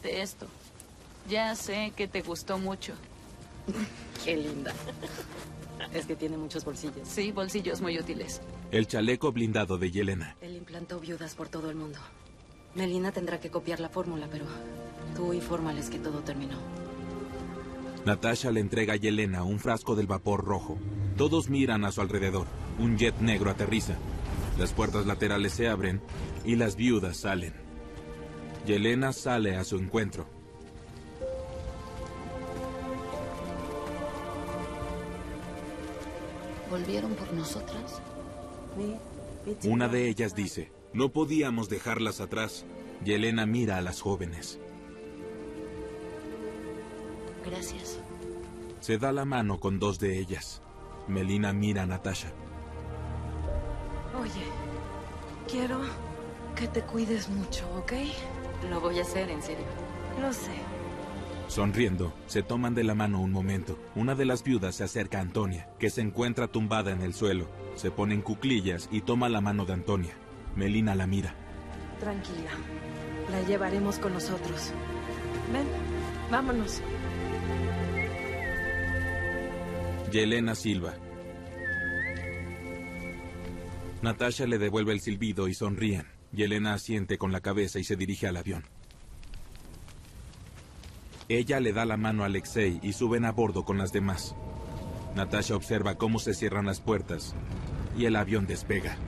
ponerte esto. Ya sé que te gustó mucho. Qué linda. Es que tiene muchos bolsillos. Sí, bolsillos muy útiles. El chaleco blindado de Yelena. Él implantó viudas por todo el mundo. Melina tendrá que copiar la fórmula, pero tú infórmales que todo terminó. Natasha le entrega a Yelena un frasco del vapor rojo. Todos miran a su alrededor. Un jet negro aterriza. Las puertas laterales se abren y las viudas salen. Yelena sale a su encuentro. ¿Volvieron por nosotras? Una de ellas dice, no podíamos dejarlas atrás. Yelena mira a las jóvenes. Gracias. Se da la mano con dos de ellas. Melina mira a Natasha. Oye, quiero que te cuides mucho, ¿ok? Lo voy a hacer, en serio. Lo sé. Sonriendo, se toman de la mano un momento. Una de las viudas se acerca a Antonia, que se encuentra tumbada en el suelo. Se pone en cuclillas y toma la mano de Antonia. Melina la mira. Tranquila. La llevaremos con nosotros. Ven, vámonos. Yelena silba. Natasha le devuelve el silbido y sonríen. Yelena asiente con la cabeza y se dirige al avión. Ella le da la mano a Alexei y suben a bordo con las demás. Natasha observa cómo se cierran las puertas y el avión despega.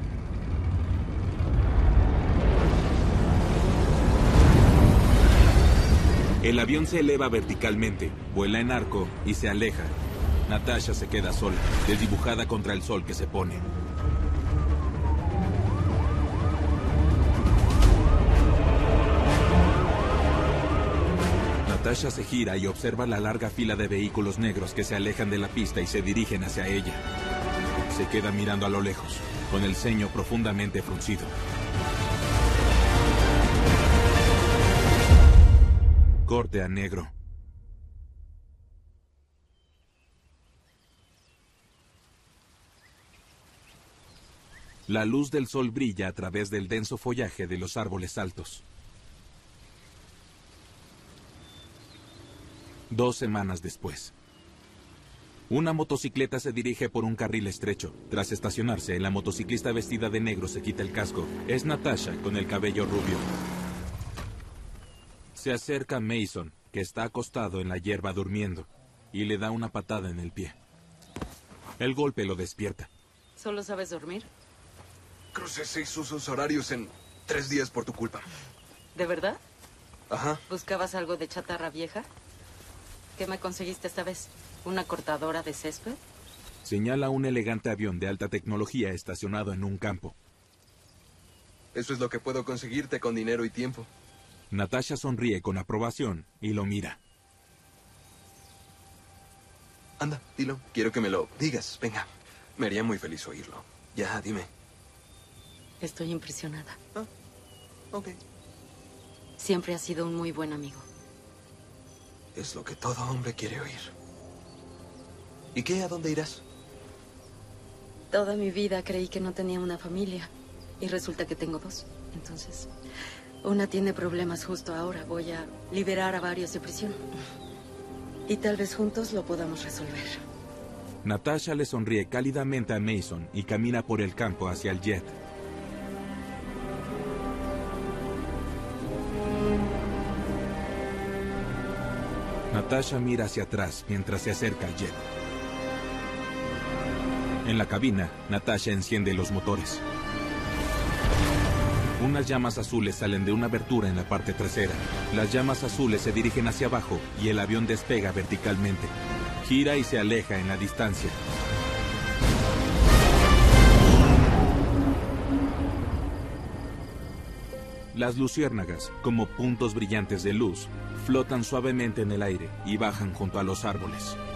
El avión se eleva verticalmente, vuela en arco y se aleja. Natasha se queda sola, desdibujada contra el sol que se pone. Natasha se gira y observa la larga fila de vehículos negros que se alejan de la pista y se dirigen hacia ella. Se queda mirando a lo lejos, con el ceño profundamente fruncido. Corte a negro. La luz del sol brilla a través del denso follaje de los árboles altos. 2 semanas después. Una motocicleta se dirige por un carril estrecho. Tras estacionarse, la motociclista vestida de negro se quita el casco. Es Natasha, con el cabello rubio. Se acerca Mason, que está acostado en la hierba durmiendo, y le da una patada en el pie. El golpe lo despierta. ¿Solo sabes dormir? Crucé 6 usos horarios en 3 días por tu culpa. ¿De verdad? Ajá. ¿Buscabas algo de chatarra vieja? ¿Qué me conseguiste esta vez? ¿Una cortadora de césped? Señala un elegante avión de alta tecnología estacionado en un campo. Eso es lo que puedo conseguirte con dinero y tiempo. Natasha sonríe con aprobación y lo mira. Anda, dilo. Quiero que me lo digas. Venga. Me haría muy feliz oírlo. Ya, dime. Estoy impresionada. Ah, ok. Siempre has sido un muy buen amigo. Es lo que todo hombre quiere oír. ¿Y qué? ¿A dónde irás? Toda mi vida creí que no tenía una familia. Y resulta que tengo 2. Entonces, una tiene problemas justo ahora. Voy a liberar a varios de prisión. Y tal vez juntos lo podamos resolver. Natasha le sonríe cálidamente a Mason y camina por el campo hacia el jet. Natasha mira hacia atrás mientras se acerca al jet. En la cabina, Natasha enciende los motores. Unas llamas azules salen de una abertura en la parte trasera. Las llamas azules se dirigen hacia abajo y el avión despega verticalmente. Gira y se aleja en la distancia. Las luciérnagas, como puntos brillantes de luz, flotan suavemente en el aire y bajan junto a los árboles.